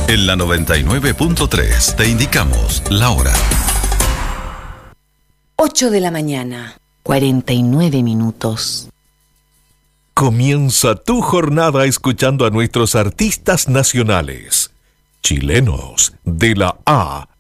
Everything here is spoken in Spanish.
En la 99.3 te indicamos la hora. 8 de la mañana, 49 minutos. Comienza tu jornada escuchando a nuestros artistas nacionales, chilenos de la A